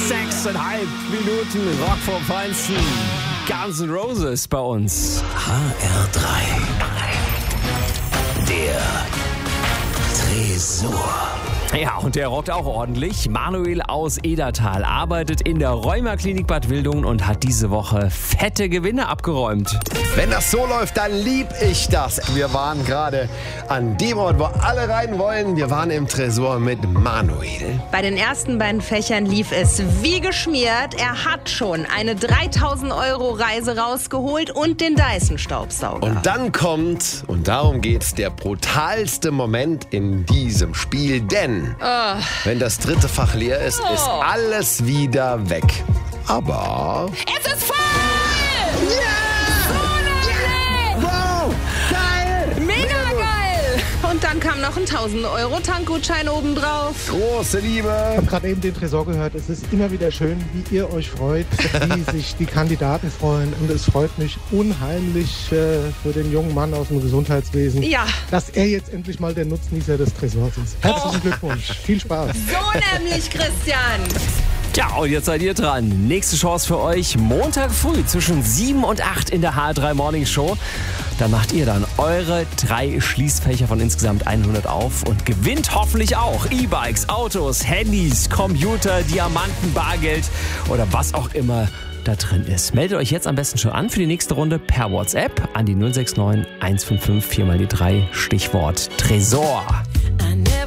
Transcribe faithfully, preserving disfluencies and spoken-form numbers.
Sechseinhalb Minuten Rock vom Feinsten. Guns N' Roses bei uns. H R drei. Der Tresor. Ja, und der rockt auch ordentlich. Manuel aus Edertal arbeitet in der Rheuma-Klinik Bad Wildungen und hat diese Woche fette Gewinne abgeräumt. Wenn das so läuft, dann lieb ich das. Wir waren gerade an dem Ort, wo alle rein wollen. Wir waren im Tresor mit Manuel. Bei den ersten beiden Fächern lief es wie geschmiert. Er hat schon eine dreitausend Euro Reise rausgeholt und den Dyson-Staubsauger. Und dann kommt, und darum geht's, der brutalste Moment in diesem Spiel. Denn Oh. wenn das dritte Fach leer ist, Oh. ist alles wieder weg. Aber... Es ist voll! Ja! So Wow! Geil! Mega geil! Und dann kam noch ein tausend Euro Tankgutschein obendrauf. Große Liebe! Ich habe gerade eben den Tresor gehört. Es ist immer wieder schön, wie ihr euch freut, wie sich die Kandidaten freuen. Und es freut mich unheimlich äh, für den jungen Mann aus dem Gesundheitswesen, Ja. dass er jetzt endlich mal der Nutznießer des Tresors ist. Herzlichen Glückwunsch. Viel Spaß. So nämlich, Christian. Tja, und jetzt seid ihr dran. Nächste Chance für euch Montag früh zwischen sieben und acht in der H R drei Morning Show. Da macht ihr dann eure drei Schließfächer von insgesamt hundert auf und gewinnt hoffentlich auch E-Bikes, Autos, Handys, Computer, Diamanten, Bargeld oder was auch immer da drin ist. Meldet euch jetzt am besten schon an für die nächste Runde per WhatsApp an die null sechs neun eins fünf fünf vier mal die drei Stichwort Tresor.